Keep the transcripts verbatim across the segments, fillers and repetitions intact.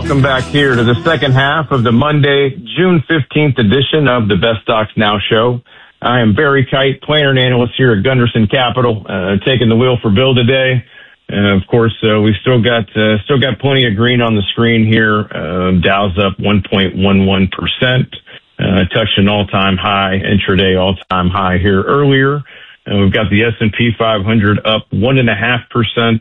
welcome back here to the second half of the Monday, June fifteenth edition of the Best Stocks Now show. I am Barry Kite, planner and analyst here at Gunderson Capital, uh, taking the wheel for Bill today. Uh, of course, uh, we've still got uh, still got plenty of green on the screen here. Uh, Dow's up one point one one percent, uh, touched an all-time high, intraday all-time high here earlier. Uh, we've got the S and P five hundred up one point five percent.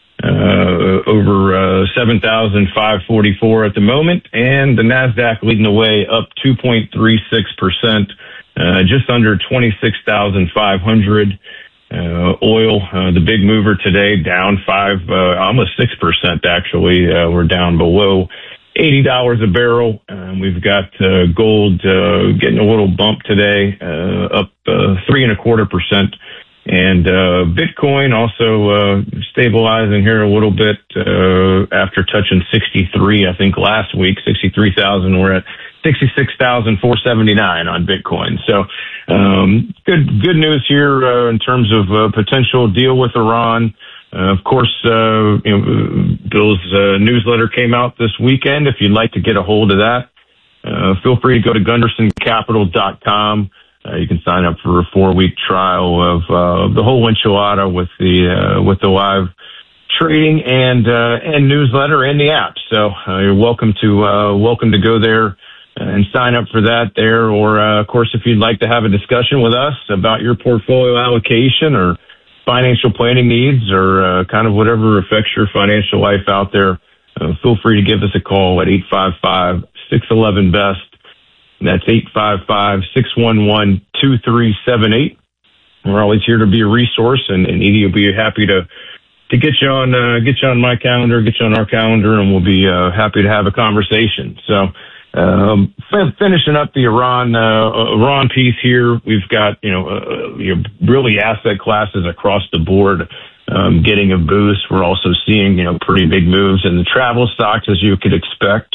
Uh, over uh, seven thousand five hundred forty-four at the moment, and the NASDAQ leading the way up two point three six percent, uh, just under twenty-six thousand five hundred. Uh, oil, uh, the big mover today, down five, uh, almost six percent actually. Uh, we're down below eighty dollars a barrel. Um, we've got uh, gold uh, getting a little bump today, uh, up uh, three and a quarter percent. And uh Bitcoin also uh stabilizing here a little bit uh after touching sixty-three, I think last week, sixty-three thousand. We're at sixty-six thousand four hundred seventy-nine on Bitcoin. So um good good news here uh, in terms of uh, potential deal with Iran. Uh, of course, uh, you know, Bill's uh, newsletter came out this weekend. If you'd like to get a hold of that, uh, feel free to go to gunderson capital dot com. Uh, you can sign up for a four-week trial of uh, the whole enchilada with the uh, with the live trading and uh, and newsletter and the app. So uh, you're welcome to uh, welcome to go there and sign up for that there. Or uh, of course, if you'd like to have a discussion with us about your portfolio allocation or financial planning needs or uh, kind of whatever affects your financial life out there, uh, feel free to give us a call at eight five five, six one one, B E S T. That's eight five five, six one one, two three seven eight. We're always here to be a resource, and, and Edie will be happy to to get you on uh, get you on my calendar, get you on our calendar, and we'll be uh, happy to have a conversation. So, um, f- finishing up the Iran uh, Iran piece here, we've got you know, uh, you know really asset classes across the board um, getting a boost. We're also seeing you know pretty big moves in the travel stocks, as you could expect.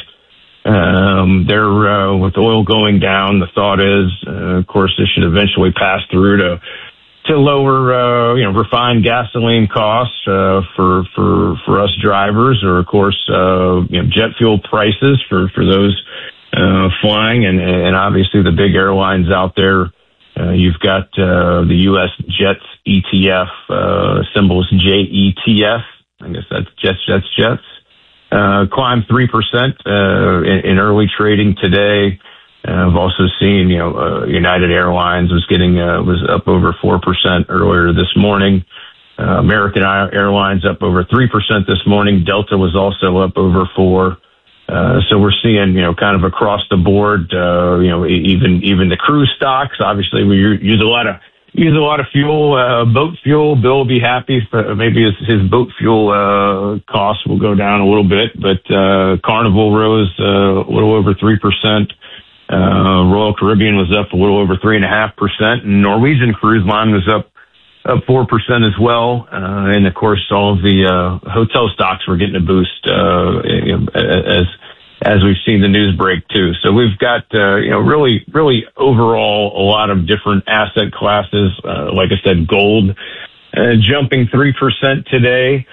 Um, they're, uh, with oil going down, the thought is, uh, of course, this should eventually pass through to, to lower, uh, you know, refined gasoline costs, uh, for, for, for us drivers, or of course, uh, you know, jet fuel prices for, for those, uh, flying, and, and obviously the big airlines out there. Uh, you've got, uh, the U S Jets E T F, uh, symbols J E T F. I guess that's Jets, Jets, Jets. Uh, climbed three percent, uh, in, in early trading today. Uh, I've also seen, you know, uh, United Airlines was getting, uh, was up over four percent earlier this morning. Uh, American Airlines up over three percent this morning. Delta was also up over four. Uh, so we're seeing, you know, kind of across the board, uh, you know, even, even the cruise stocks. Obviously we use a lot of, use a lot of fuel, uh, boat fuel. Bill will be happy. For, maybe his, his boat fuel, uh, costs will go down a little bit, but, uh, Carnival rose, uh, a little over three percent. Uh, Royal Caribbean was up a little over three and a half percent, and Norwegian Cruise Line was up, up four percent as well. Uh, and of course, all of the, uh, hotel stocks were getting a boost, uh, as, as we've seen the news break too. So we've got, uh, you know, really, really overall a lot of different asset classes. Uh, like I said, gold, uh, jumping three percent today.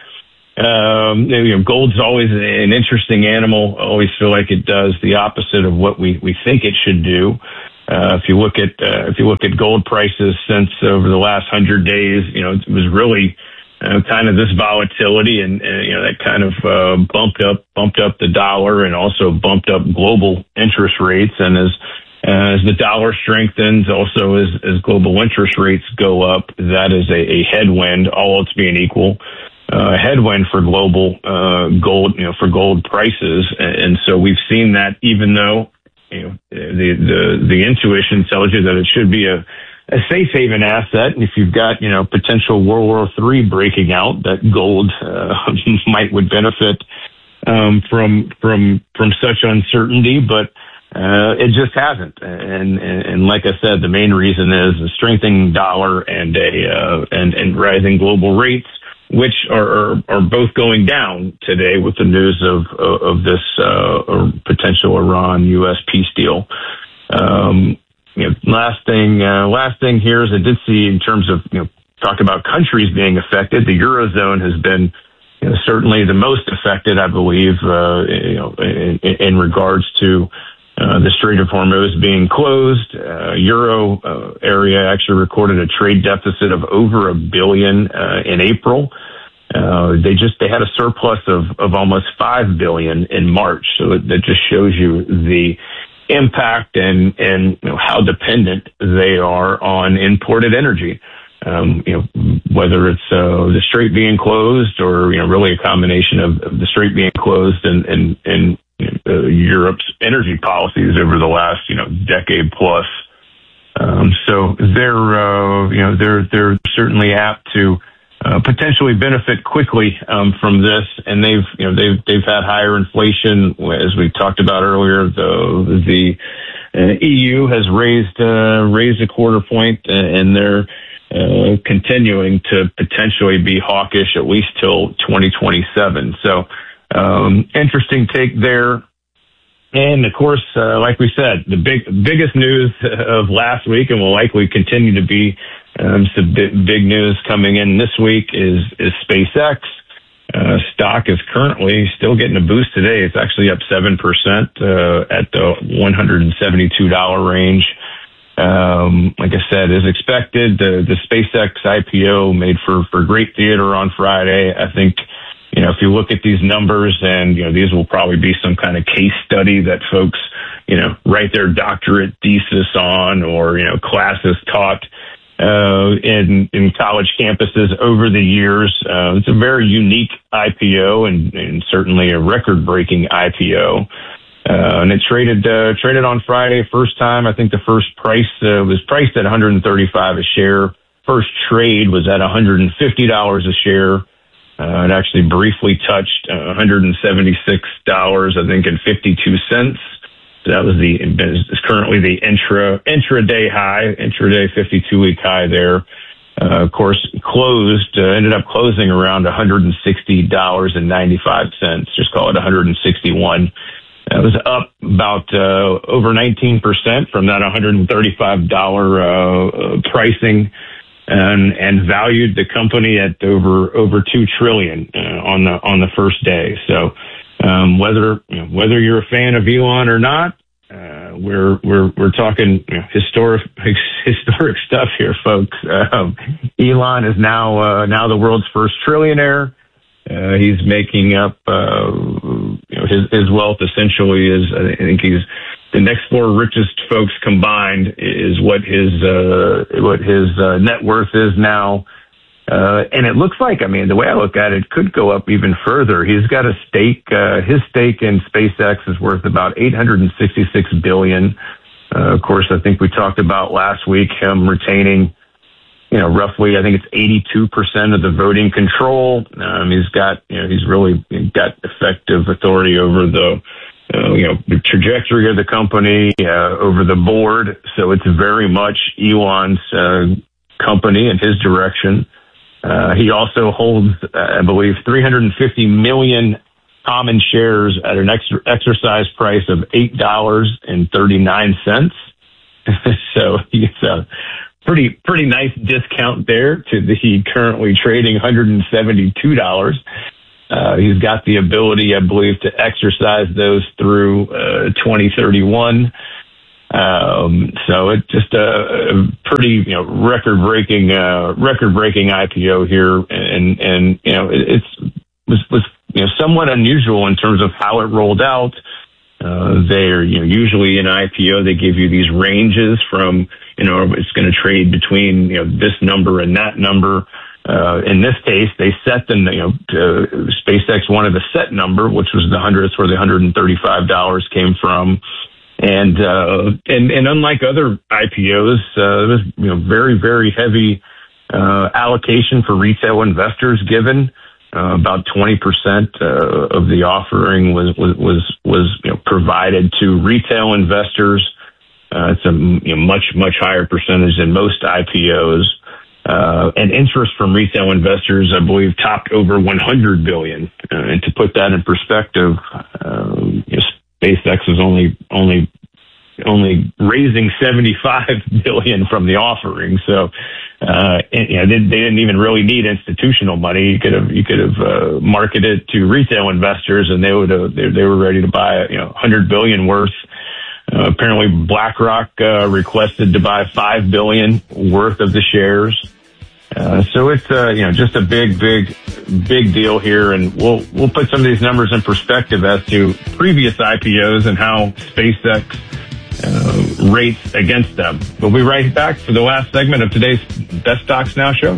Um, you know, gold's always an interesting animal. I always feel like it does the opposite of what we, we think it should do. Uh, if you look at, uh, if you look at gold prices since over the last hundred days, you know, it was really, Uh, kind of this volatility, and, and you know that kind of uh, bumped up, bumped up the dollar, and also bumped up global interest rates. And as uh, as the dollar strengthens, also as as global interest rates go up, that is a, a headwind. All else being equal, uh, headwind for global uh, gold, you know, for gold prices. And, and so we've seen that, even though you know the the the intuition tells you that it should be a a safe haven asset. And if you've got, you know, potential World War Three breaking out, that gold uh, might would benefit um, from from from such uncertainty, but uh, it just hasn't. And, and and like I said, the main reason is a strengthening dollar and a uh, and and rising global rates, which are, are are both going down today with the news of of this uh, potential Iran U S peace deal. Um, You know, last thing, uh, last thing here is I did see in terms of, you know, talk about countries being affected. The Eurozone has been, you know, certainly the most affected, I believe, uh, you know, in, in regards to uh, the Strait of Hormuz being closed. Uh, Euro uh, area actually recorded a trade deficit of over a billion uh, in April. Uh, they just they had a surplus of, of almost five billion in March. So that just shows you the impact and and you know, how dependent they are on imported energy. Um, you know, whether it's uh, the strait being closed or, you know, really a combination of, of the strait being closed and, and, and uh, Europe's energy policies over the last, you know, decade plus. Um, so they're, uh, you know, they're, they're certainly apt to uh, potentially benefit quickly um, from this. And they've, you know, they've, they've had higher inflation, as we talked about earlier. The, the uh, E U has raised, uh, raised a quarter point, uh, and they're, Uh, continuing to potentially be hawkish at least till twenty twenty-seven. So, um, interesting take there. And of course, uh, like we said, the big, biggest news of last week, and will likely continue to be um, some big, big news coming in this week, is, is SpaceX. Uh, stock is currently still getting a boost today. It's actually up seven percent uh, at the one hundred seventy-two dollars range. Um, like I said, as expected, the, the SpaceX I P O made for, for great theater on Friday. I think, you know, if you look at these numbers, and, you know, these will probably be some kind of case study that folks, you know, write their doctorate thesis on, or, you know, classes taught, uh, in, in college campuses over the years. Uh, it's a very unique I P O, and, and certainly a record breaking I P O. Uh, and it traded, uh, traded on Friday. First time, I think the first price, uh, was priced at one hundred thirty-five a share. First trade was at one hundred fifty dollars a share. Uh, it actually briefly touched uh, one hundred seventy-six dollars, I think, and fifty-two cents. So that was the, is currently the intra, intraday high, intraday fifty-two week high there. Uh, of course, closed, uh, ended up closing around one hundred sixty dollars and ninety-five cents. Just call it one hundred sixty-one. That was up about uh, over nineteen percent from that one hundred thirty-five dollars uh, pricing, and and valued the company at over over two trillion dollars uh, on the on the first day. So um, whether you know, whether you're a fan of Elon or not, uh, we're we're we're talking, you know, historic historic stuff here, folks. Um, Elon is now uh, now the world's first trillionaire. Uh, he's making up, uh, you know, his, his wealth essentially is, I think he's the next four richest folks combined is what his, uh, what his, uh, net worth is now. Uh, and it looks like, I mean, the way I look at it, could go up even further. He's got a stake, uh, his stake in SpaceX is worth about eight hundred sixty-six billion dollars. Uh, of course, I think we talked about last week him retaining, you know, roughly, I think it's eighty-two percent of the voting control. Um, he's got, you know, he's really got effective authority over the, uh, you know, the trajectory of the company, uh, over the board. So it's very much Elon's, uh, company and his direction. Uh, he also holds, uh, I believe, three hundred fifty million common shares at an ex- exercise price of eight dollars and thirty-nine cents. So he's, uh, Pretty, pretty nice discount there to the currently trading one hundred seventy-two dollars. Uh, he's got the ability, I believe, to exercise those through, uh, twenty thirty-one. Um, so it's just a, a pretty, you know, record breaking, uh, record breaking I P O here. And, and, you know, it, it's, was, was, you know, somewhat unusual in terms of how it rolled out. Uh, they're, you know, usually in I P O, they give you these ranges from, you know, it's going to trade between, you know, this number and that number. Uh, in this case, they set the, you know, uh, SpaceX wanted a set number, which was the hundred, that's where the one hundred thirty-five dollars came from. And, uh, and, and unlike other I P Os, uh, there was, you know, very, very heavy, uh, allocation for retail investors given. Uh, about twenty percent uh, of the offering was was was, was you know, provided to retail investors. Uh, it's a you know, much much higher percentage than most I P Os. Uh, and interest from retail investors, I believe, topped over one hundred billion. Uh, and to put that in perspective, uh, you know, SpaceX is only only only raising seventy-five billion from the offering. So Uh, and, you know, they, they didn't even really need institutional money. You could have, you could have, uh, marketed to retail investors and they would have, they, they were ready to buy, you know, one hundred billion worth. Uh, apparently BlackRock, uh, requested to buy five billion worth of the shares. Uh, so it's, uh, you know, just a big, big, big deal here. And we'll, we'll put some of these numbers in perspective as to previous I P Os and how SpaceX Uh, rates against them. We'll be right back for the last segment of today's Best Stocks Now show.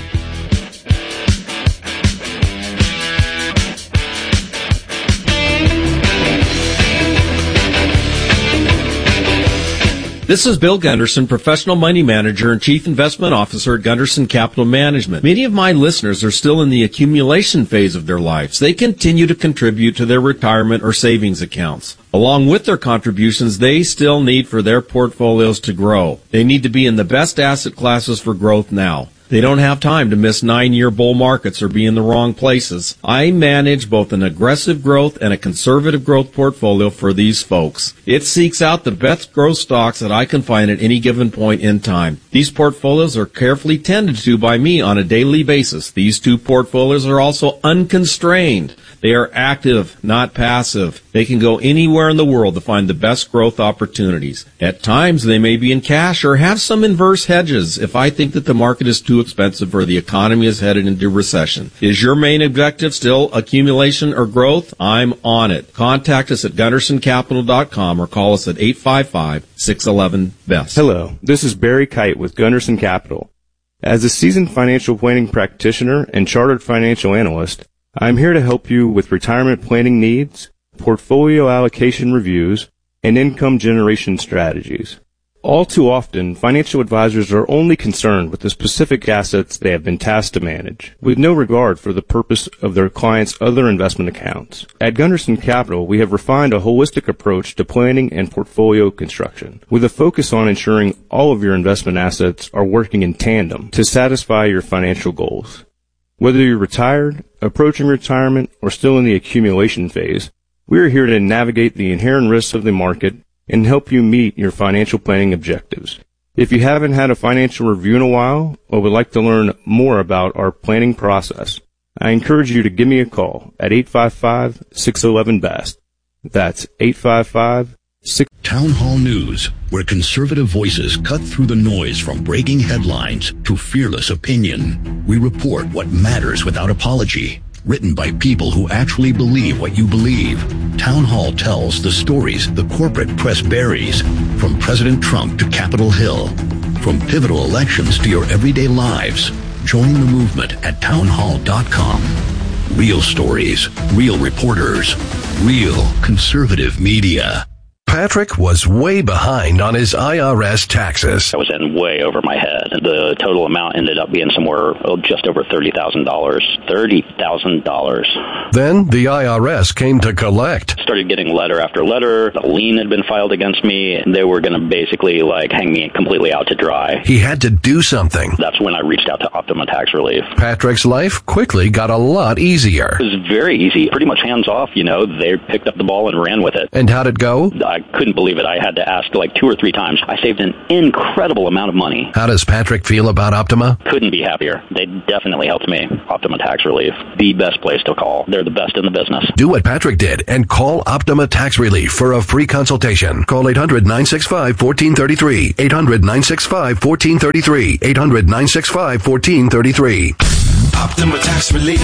This is Bill Gunderson, Professional Money Manager and Chief Investment Officer at Gunderson Capital Management. Many of my listeners are still in the accumulation phase of their lives. They continue to contribute to their retirement or savings accounts. Along with their contributions, they still need for their portfolios to grow. They need to be in the best asset classes for growth now. They don't have time to miss nine-year bull markets or be in the wrong places. I manage both an aggressive growth and a conservative growth portfolio for these folks. It seeks out the best growth stocks that I can find at any given point in time. These portfolios are carefully tended to by me on a daily basis. These two portfolios are also unconstrained. They are active, not passive. They can go anywhere in the world to find the best growth opportunities. At times, they may be in cash or have some inverse hedges if I think that the market is too expensive or the economy is headed into recession. Is your main objective still accumulation or growth? I'm on it. Contact us at gunderson capital dot com or call us at eight five five, six one one, B E S T. Hello, this is Barry Kite with Gunderson Capital. As a seasoned financial planning practitioner and chartered financial analyst, I'm here to help you with retirement planning needs, portfolio allocation reviews, and income generation strategies. All too often, financial advisors are only concerned with the specific assets they have been tasked to manage, with no regard for the purpose of their clients' other investment accounts. At Gunderson Capital, we have refined a holistic approach to planning and portfolio construction, with a focus on ensuring all of your investment assets are working in tandem to satisfy your financial goals. Whether you're retired, approaching retirement, or still in the accumulation phase, we are here to navigate the inherent risks of the market and help you meet your financial planning objectives. If you haven't had a financial review in a while or would like to learn more about our planning process, I encourage you to give me a call at eight five five, six one one, B E S T. That's eight five five, six Town Hall News, where conservative voices cut through the noise from breaking headlines to fearless opinion. We report what matters without apology. Written by people who actually believe what you believe. Town Hall tells the stories the corporate press buries, from President Trump to Capitol Hill, from pivotal elections to your everyday lives. Join the movement at town hall dot com. Real stories, real reporters, real conservative media. Patrick was way behind on his I R S taxes. I was in way over my head. The total amount ended up being somewhere oh, just over thirty thousand dollars. thirty thousand dollars. Then the I R S came to collect. Started getting letter after letter. A lien had been filed against me, and they were going to basically like hang me completely out to dry. He had to do something. That's when I reached out to Optima Tax Relief. Patrick's life quickly got a lot easier. It was very easy. Pretty much hands off, you know. They picked up the ball and ran with it. And how'd it go? I couldn't believe it. I had to ask like two or three times. I saved an incredible amount of money. How does Patrick feel about Optima? Couldn't be happier. They definitely helped me. Optima Tax Relief, the best place to call. They're the best in the business. Do what Patrick did and call Optima Tax Relief for a free consultation. Call eight hundred, nine six five, one four three three. eight hundred, nine six five, one four three three. eight hundred, nine six five, one four three three. Optima Tax Relief.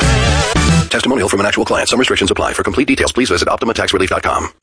Testimonial from an actual client. Some restrictions apply. For complete details, please visit optima tax relief dot com.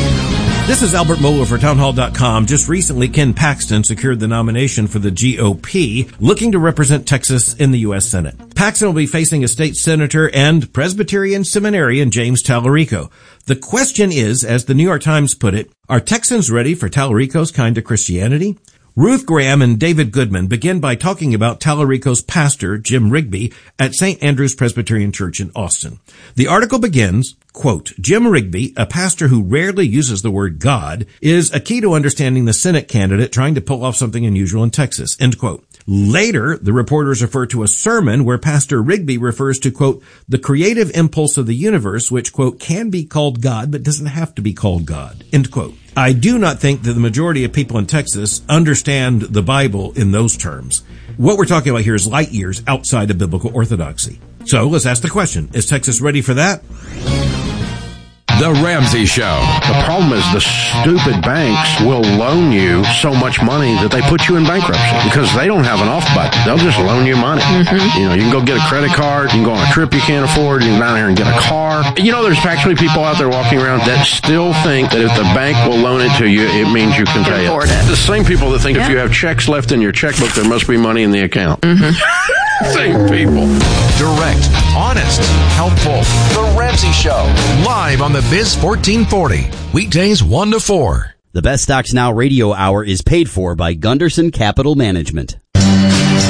This is Albert Mohler for town hall dot com. Just recently, Ken Paxton secured the nomination for the G O P, looking to represent Texas in the U S Senate. Paxton will be facing a state senator and Presbyterian seminarian James Tallarico. The question is, as the New York Times put it, are Texans ready for Tallarico's kind of Christianity? Ruth Graham and David Goodman begin by talking about Tallarico's pastor, Jim Rigby, at Saint Andrew's Presbyterian Church in Austin. The article begins, quote, Jim Rigby, a pastor who rarely uses the word God, is a key to understanding the Senate candidate trying to pull off something unusual in Texas, end quote. Later, the reporters refer to a sermon where Pastor Rigby refers to, quote, the creative impulse of the universe, which, quote, can be called God, but doesn't have to be called God, end quote. I do not think that the majority of people in Texas understand the Bible in those terms. What we're talking about here is light years outside of biblical orthodoxy. So let's ask the question, is Texas ready for that? The Ramsey Show. The problem is the stupid banks will loan you so much money that they put you in bankruptcy because they don't have an off button. They'll just loan you money. Mm-hmm. You know, you can go get a credit card. You can go on a trip you can't afford. You can go down here and get a car. You know, there's actually people out there walking around that still think that if the bank will loan it to you, it means you can pay it. it. The same people that think yeah. if you have checks left in your checkbook, there must be money in the account. Mm-hmm. Same people. Direct, honest, helpful. The Ramsey Show. Live on the Biz fourteen forty. Weekdays one to four. The Best Stocks Now radio hour is paid for by Gunderson Capital Management.